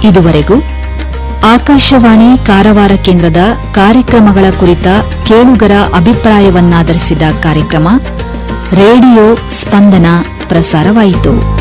ಇದುವರೆಗೂ ಆಕಾಶವಾಣಿ ಕಾರವಾರ ಕೇಂದ್ರದ ಕಾರ್ಯಕ್ರಮಗಳ ಕುರಿತ ಕೇಳುಗರ ಅಭಿಪ್ರಾಯವನ್ನಾಧರಿಸಿದ ಕಾರ್ಯಕ್ರಮ ರೇಡಿಯೋ ಸ್ಪಂದನ ಪ್ರಸಾರವಾಯಿತು.